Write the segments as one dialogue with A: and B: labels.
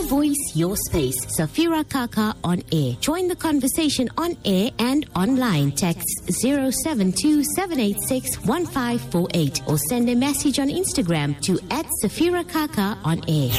A: voice, your space. Safira Kaka on air. Join the conversation on air and online. Text 072-786-1548 or send a message on Instagram to @Safira Kaka on air.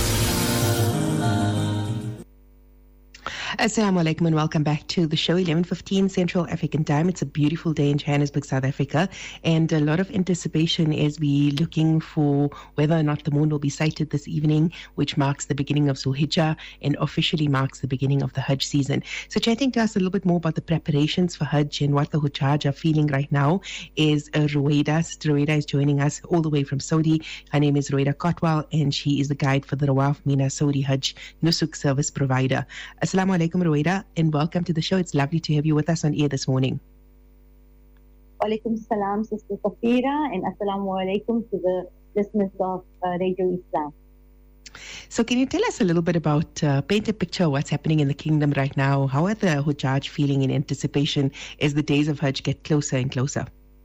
B: Assalamu alaikum and welcome back to the show. 11:15 Central African Time. It's a beautiful day in Johannesburg, South Africa, and a lot of anticipation as we looking for whether or not the moon will be sighted this evening, which marks the beginning of Zulhijjah and officially marks the beginning of the Hajj season. So chatting to us a little bit more about the preparations for Hajj and what the Hujjaj are feeling right now is Ruwaida. Sister Ruwaida is joining us all the way from Saudi. Her name is Ruwaida Kotwal and she is the guide for the Rawaf Mina Saudi Hajj Nusuk service provider. Assalamu alaikum Ruwaida and welcome to the show. It's lovely to have you with us on air this morning.
C: Walaikum salam, Sister Safira, and assalamu alaikum to the listeners of Radio Islam.
B: So can you tell us a little bit about, paint a picture of what's happening in the kingdom right now? How are the Hujjaj feeling in anticipation as the days of Hajj get closer and closer?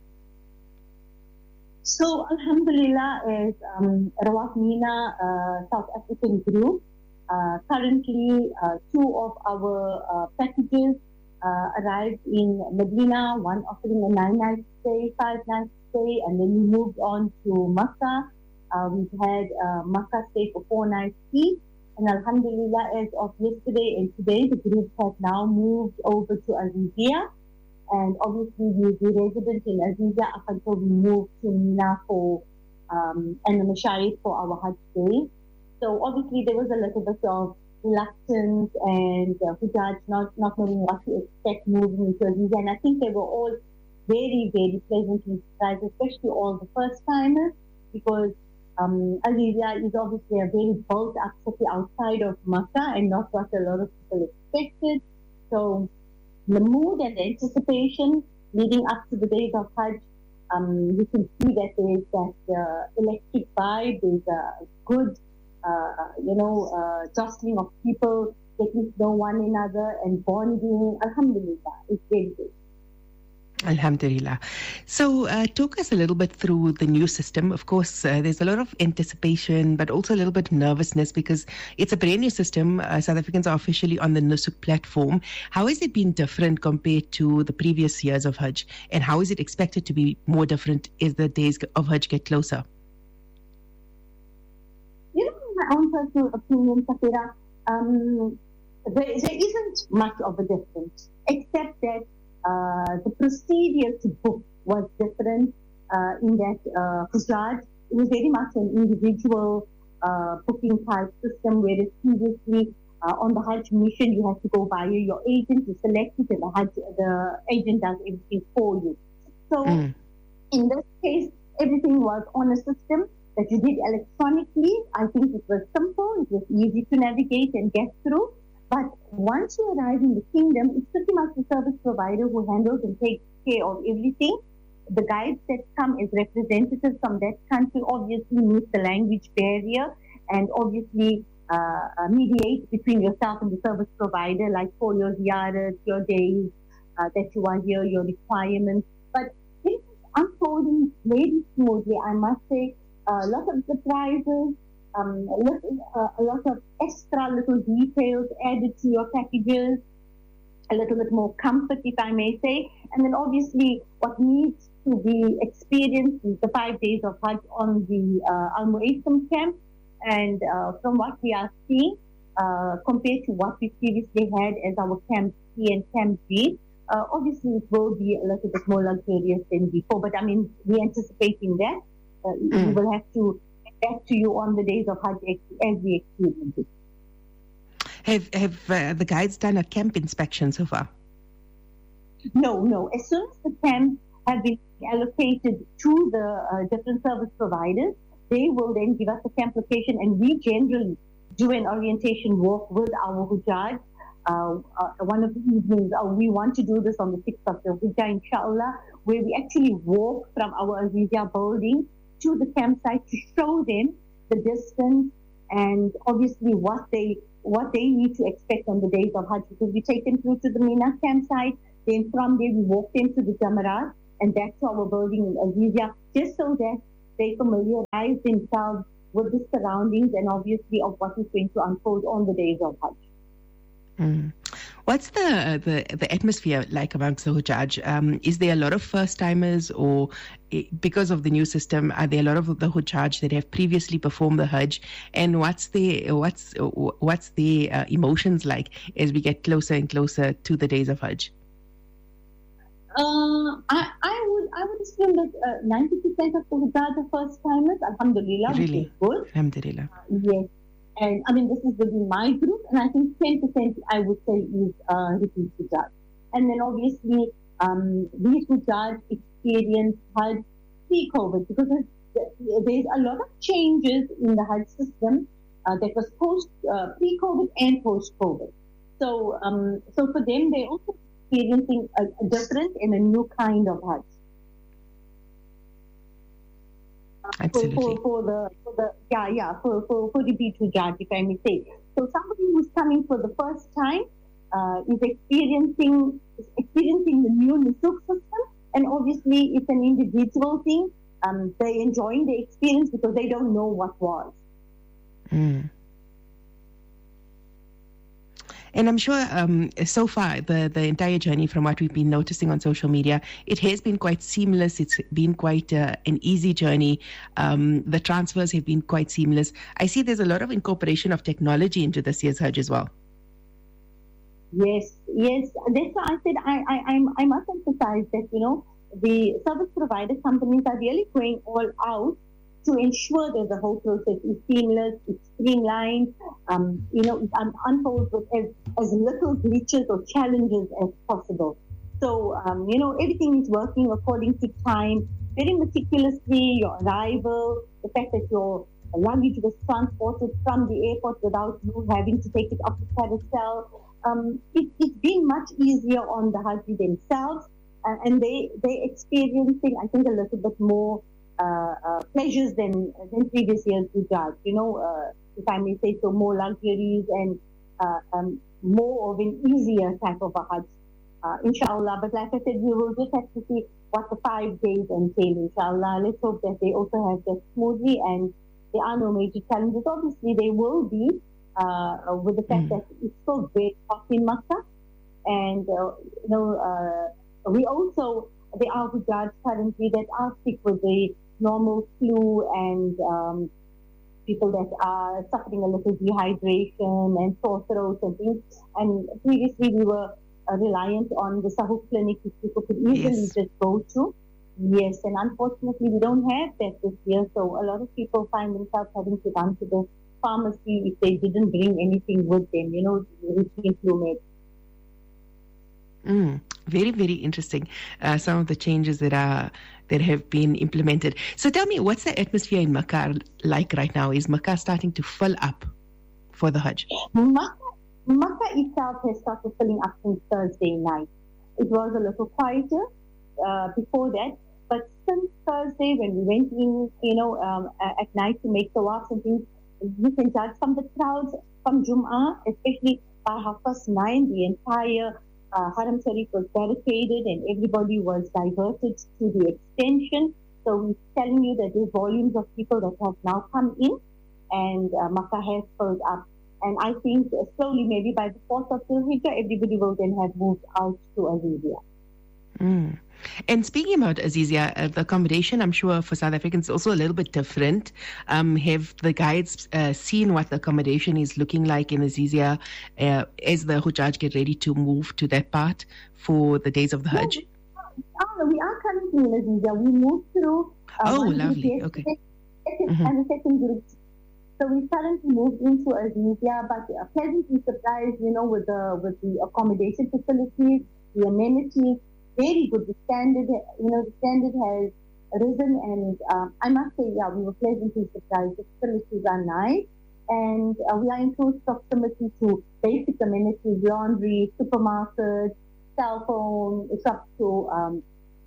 C: So Alhamdulillah is Rawaf Mina South African group. Currently, two of our packages arrived in Medina, one offering a 9-night stay, 5-night stay, and then we moved on to Makkah. We've had Makkah stay for 4 nights each, and Alhamdulillah, as of yesterday and today, the group has now moved over to Azizia, and obviously we'll be resident in Azizia up until we move to Mina for and the Mashayikh for our Hajj day. So obviously there was a little bit of reluctance and Hujjaj not knowing what to expect moving into Azizia. And I think they were all very, very pleasantly surprised, especially all the first timers, because Azizia is obviously a very built up city outside of Makkah and not what a lot of people expected. So the mood and the anticipation leading up to the days of Hajj, you can see that there is that electric vibe, there's a good jostling of people, getting to know one another and bonding. Alhamdulillah, it's very good.
B: Alhamdulillah. So talk us a little bit through the new system. Of course, there's a lot of anticipation, but also a little bit of nervousness because it's a brand new system. South Africans are officially on the Nusuk platform. How has it been different compared to the previous years of Hajj? And how is it expected to be more different as the days of Hajj get closer?
C: My own personal opinion, Safira, there isn't much of a difference, except that the procedure to book was different in that Hujjaj, it was very much an individual booking type system, whereas previously on the Hajj mission, you have to go via your agent, you select it, and the agent does everything for you. So in this case, everything was on a system that you did electronically. I think it was simple, it was easy to navigate and get through. But once you arrive in the kingdom, it's pretty much the service provider who handles and takes care of everything. The guides that come as representatives from that country obviously meet the language barrier and obviously mediate between yourself and the service provider, like for your ziyarat, your days that you are here, your requirements. But things unfolding very smoothly, I must say. A lot of surprises, a lot of extra little details added to your packages, a little bit more comfort, if I may say. And then obviously what needs to be experienced is the 5 days of Hajj on the Al Mu'asim camp. And from what we are seeing, compared to what we previously had as our Camp C and Camp G, obviously it will be a little bit more luxurious than before. But I mean, we're anticipating that. We will have to get back to you on the days of Hajj as we experience it.
B: Have the guides done a camp inspection so far?
C: No. As soon as the camps have been allocated to the different service providers, they will then give us a camp location, and we generally do an orientation walk with our Hujjaj. One of the evenings, we want to do this on the 6th of Zulhijjah, inshallah, where we actually walk from our Azizia building to the campsite to show them the distance and obviously what they need to expect on the days of Hajj, because we take them through to the Mina campsite, then from there we walk them to the Jamarat and back to our building in Azizia, just so that they familiarize themselves with the surroundings and obviously of what is going to unfold on the days of Hajj.
B: What's the atmosphere like amongst the Hujjaj? Is there a lot of first-timers, or because of the new system, are there a lot of the Hujjaj that have previously performed the Hajj? And what's the emotions like as we get closer and closer to the days of Hajj?
C: I would assume that 90% of the Hujjaj are first-timers. Alhamdulillah,
B: Really?
C: which is good.
B: Alhamdulillah.
C: Yes. And I mean, this is within my group, and I think 10% I would say is repeat Hujjaj. And then obviously, these Hujjaj experience Hajj pre-COVID, because there's a lot of changes in the Hajj system that was pre-COVID and post-COVID. So for them, they're also experiencing a different and a new kind of Hajj.
B: Absolutely.
C: For repeat Hujjaj, if I may say. So somebody who's coming for the first time is experiencing the new Nusuk system, and obviously it's an individual thing. They're enjoying the experience because they don't know what was.
B: And I'm sure so far, the entire journey, from what we've been noticing on social media, it has been quite seamless. It's been quite an easy journey. The transfers have been quite seamless. I see there's a lot of incorporation of technology into this year's Hajj as well.
C: Yes. That's why I said I must emphasize that, the service provider companies are really going all out to ensure that the whole process is seamless, it's streamlined, it unfolds with as little glitches or challenges as possible. So, everything is working according to time, very meticulously, your arrival, the fact that your luggage was transported from the airport without you having to take it off the carousel. It's been much easier on the Haji themselves, and they're experiencing, I think, a little bit more pleasures than previous years Hujjaj. If I may say so, more luxuries and more of an easier type of a Hajj, inshallah. But like I said, we will just have to see what the 5 days entail, inshallah. Let's hope that they also have that smoothly and there are no major challenges. Obviously, there will be with the fact that it's still very hot in Makkah, and there are Hujjaj currently that are sick with the normal flu and people that are suffering a little dehydration and sore throats and things. And previously we were reliant on the Sahuk clinic, which people could easily just go to. Yes, and unfortunately we don't have that this year. So a lot of people find themselves having to run to the pharmacy if they didn't bring anything with them, routine flu meds.
B: Very, very interesting. Some of the changes that have been implemented. So tell me, what's the atmosphere in Makkah like right now? Is Makkah starting to fill up for the Hajj?
C: Makkah itself has started filling up since Thursday night. It was a little quieter before that, but since Thursday when we went in, at night to make tawaf and things, you can judge from the crowds from Jum'ah, especially by 9:30, the entire Haram Sharif was barricaded and everybody was diverted to the extension. So we're telling you that there's volumes of people that have now come in, and Makkah has filled up. And I think slowly, maybe by the 4th of Dhul Hijjah, everybody will then have moved out to Azizia.
B: And speaking about Azizia, the accommodation, I'm sure for South Africans is also a little bit different. Have the guides seen what the accommodation is looking like in Azizia as the Hujjaj get ready to move to that part for the days of the Hajj?
C: We are currently in Azizia. We moved through.
B: Lovely. Okay.
C: And the second group. So we currently moved into Azizia, but pleasantly surprised, with the accommodation facilities, the amenities. Very good. The standard has risen, and I must say, we were pleasantly surprised. The facilities are nice, and we are in close proximity to basic amenities, laundry, supermarkets, cell phone, shops to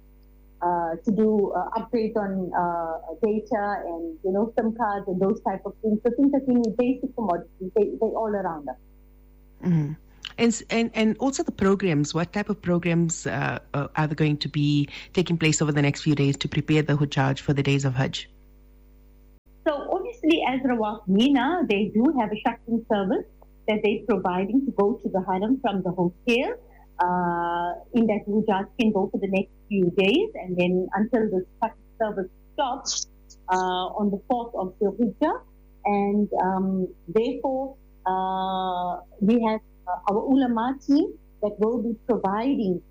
C: do upgrades on data and SIM cards and those type of things. So things that we need, basic commodities, they all around us.
B: And also the programs, what type of programs are there going to be taking place over the next few days to prepare the Hujjaj for the days of Hajj?
C: So obviously Firstly, as Rawaf Mina, they do have a shuttling service that they're providing to go to the Haram from the hotel. In that Hujjaj can go for the next few days, and then until the shuttling service stops on the 4th of Dhul Hijjah. And therefore, we have our ulama team that will be providing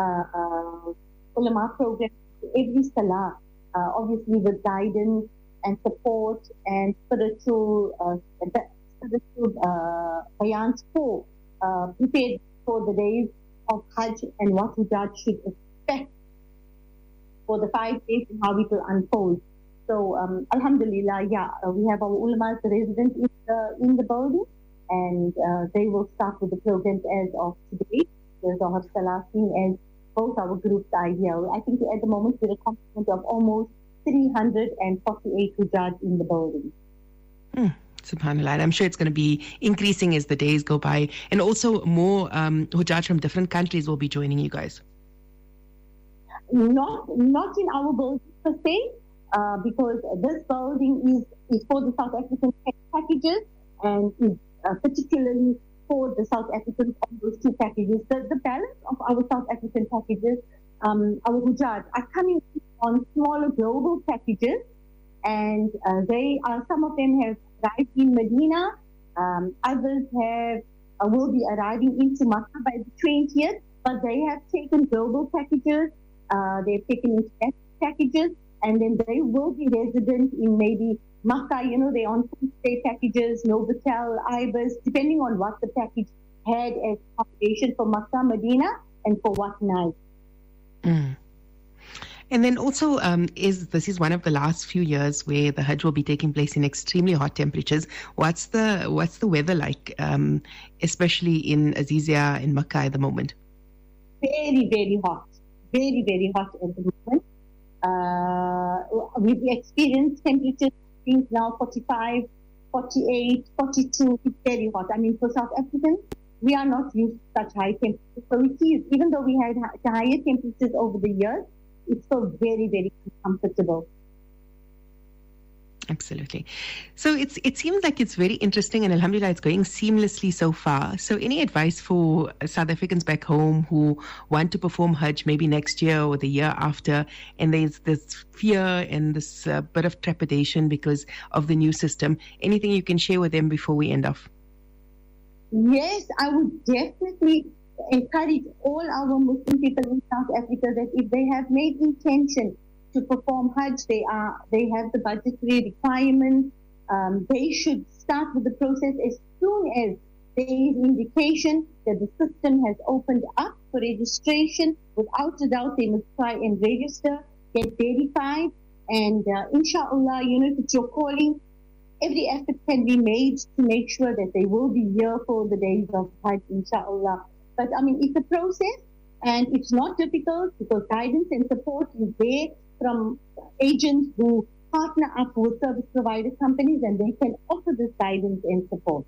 C: ulama programs to every salah, obviously with guidance and support and spiritual bayans for prepared for the days of Hajj and what Hujjaj should expect for the 5 days and how it will unfold. So, alhamdulillah, we have our ulama residents in the building, and they will start with the programs as of today. There's a Salah as both our groups are here. I think at the moment we're a complement of almost 348 Hujjaj in the building.
B: SubhanAllah. And I'm sure it's going to be increasing as the days go by. And also more Hujjaj from different countries will be joining you guys.
C: Not in our building per se, because this building is for the South African packages and is particularly for the South Africans on those two packages. The balance of our South African packages, our Hujjaj, are coming on smaller global packages, and some of them have arrived in Medina, others will be arriving into Makkah by the 20th, but they have taken global packages, they've taken international packages, and then they will be resident in maybe Makkah, they're on stay packages, Novotel, Ibis, depending on what the package had as accommodation for Makkah, Medina, and for what night.
B: And then also, this is one of the last few years where the Hajj will be taking place in extremely hot temperatures. What's the weather like, especially in Azizia in Makkah at the moment?
C: Very, very hot. Very, very hot at the moment. We've experienced temperatures now 45, 48, 42. It's very hot. I mean, for South Africans, we are not used to such high temperatures. So it is, even though we had higher temperatures over the years, it's still very, very uncomfortable.
B: Absolutely. So it seems like it's very interesting, and alhamdulillah, it's going seamlessly so far. So any advice for South Africans back home who want to perform Hajj maybe next year or the year after, and there's this fear and this bit of trepidation because of the new system? Anything you can share with them before we end off?
C: Yes, I would definitely encourage all our Muslim people in South Africa that if they have made intention to perform Hajj, they have the budgetary requirements. They should start with the process as soon as there is indication that the system has opened up for registration. Without a doubt, they must try and register, get verified, and inshallah, if it's your calling, every effort can be made to make sure that they will be here for the days of Hajj, inshallah. But I mean, it's a process, and it's not difficult because guidance and support is there from agents who partner up with service provider companies, and they can offer this guidance and support.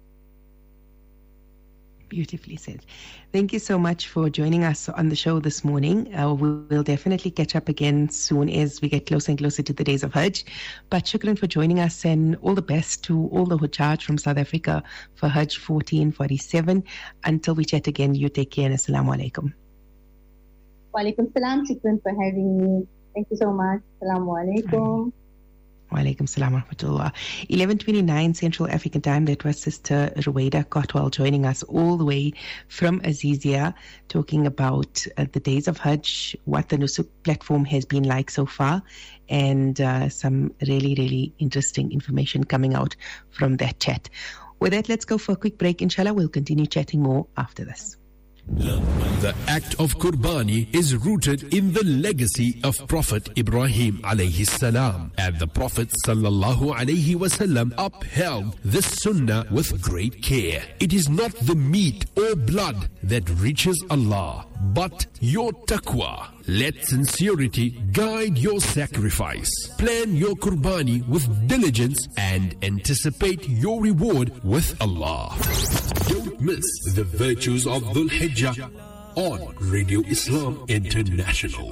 B: Beautifully said. Thank you so much for joining us on the show this morning. We'll definitely catch up again soon as we get closer and closer to the days of Hajj. But shukran for joining us, and all the best to all the Hujjaj from South Africa for Hajj 1447. Until we chat again, you take care, and assalamu alaikum.
C: Wa alaikum salam. Shukran for having me. Thank you so much. Assalamu alaikum.
B: Wa alaikum salam wa rahmatullah. 11:29 Central African Time. That was Sister Ruwaida Kotwal joining us all the way from Azizia, talking about the days of Hajj, what the Nusuk platform has been like so far, and some really, really interesting information coming out from that chat. With that, let's go for a quick break. Inshallah, we'll continue chatting more after this.
D: The act of Qurbani is rooted in the legacy of Prophet Ibrahim alayhi salam, and the Prophet sallallahu alayhi wasallam upheld this sunnah with great care. It is not the meat or blood that reaches Allah, but your taqwa. Let sincerity guide your sacrifice. Plan your Qurbani with diligence and anticipate your reward with Allah. Don't miss the virtues of Dhul Hijjah on Radio Islam International.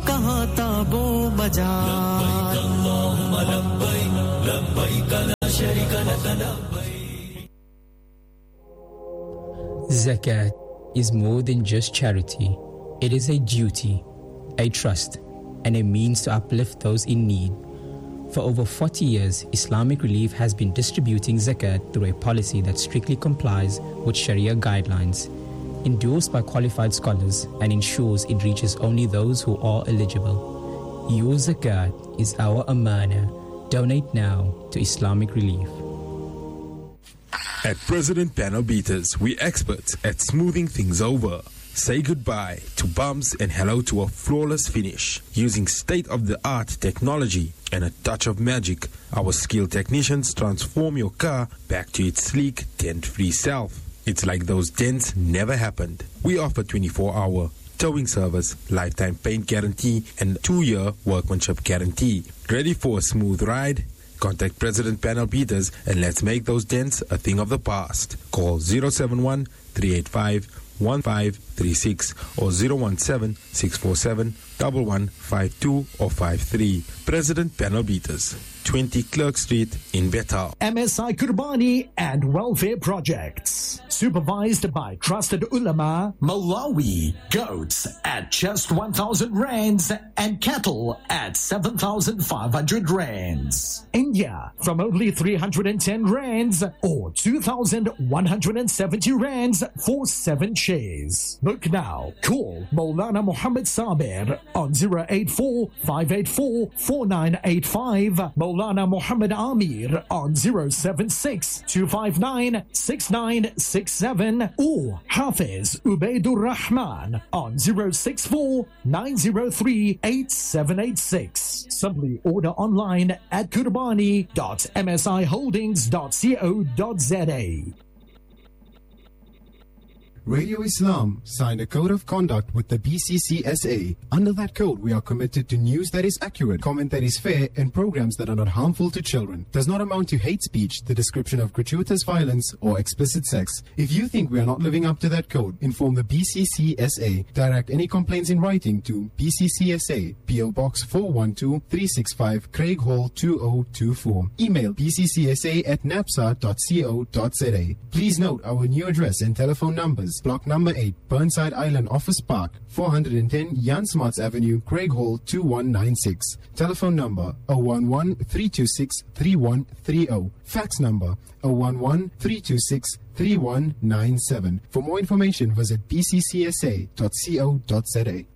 E: Zakat is more than just charity. It is a duty, a trust, and a means to uplift those in need. For over 40 years, Islamic Relief has been distributing zakat through a policy that strictly complies with Sharia guidelines, endorsed by qualified scholars, and ensures it reaches only those who are eligible. Your zakat is our amana. Donate now to Islamic Relief.
D: At President Panel Beaters, we're experts at smoothing things over. Say goodbye to bumps and hello to a flawless finish. Using state-of-the-art technology and a touch of magic, our skilled technicians transform your car back to its sleek, dent-free self. It's like those dents never happened. We offer 24-hour towing service, lifetime paint guarantee, and 2-year workmanship guarantee. Ready for a smooth ride? Contact President Panel Beaters and let's make those dents a thing of the past. Call 071-385-1536 or 017-647-1152 or 53. President Panel Beaters, 20 Clerk Street in Bethel.
F: MSI Kurbani and Welfare Projects. Supervised by trusted ulama. Malawi, goats at just 1,000 rands and cattle at 7,500 rands. India, from only 310 rands or 2,170 rands for 7 shares. Book now. Call Maulana Muhammad Sabir on 084-584-4985. Maulana Muhammad Amir on 076-259-6967 or Hafiz Ubaidur Rahman on 064-903-8786. Simply order online at kurbani.msiholdings.co.za.
G: Radio Islam signed a code of conduct with the BCCSA. Under that code, we are committed to news that is accurate, comment that is fair, and programs that are not harmful to children. Does not amount to hate speech, the description of gratuitous violence, or explicit sex. If you think we are not living up to that code, inform the BCCSA. Direct any complaints in writing to BCCSA, PO Box 412-365, Craig Hall 2024. Email bccsa@napsa.co.za. Please note our new address and telephone numbers. Block number 8, Burnside Island Office Park, 410 Jan Smarts Avenue, Craig Hall 2196. Telephone number 011-326-3130. Fax number 011-326-3197. For more information, visit bccsa.co.za.